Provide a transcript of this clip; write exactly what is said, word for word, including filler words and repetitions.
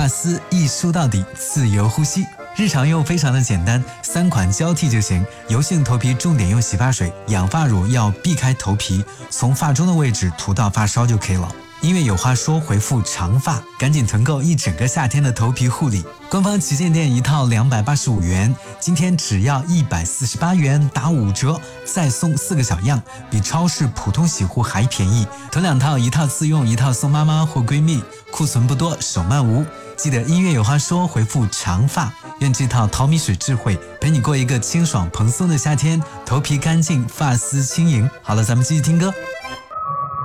发丝一梳到底，自由呼吸。日常用非常的简单，三款交替就行。油性头皮重点用洗发水，养发乳要避开头皮，从发中的位置涂到发梢就可以了。音乐有话说回复长发，赶紧囤购一整个夏天的头皮护理。官方旗舰店一套两百八十五元，今天只要一百四十八元，打五折，再送四个小样，比超市普通洗护还便宜。囤两套，一套自用，一套送妈妈或闺蜜，库存不多，手慢无。记得音乐有话说回复长发，愿这套淘米水智慧陪你过一个清爽蓬松的夏天，头皮干净，发丝轻盈。好了，咱们继续听歌。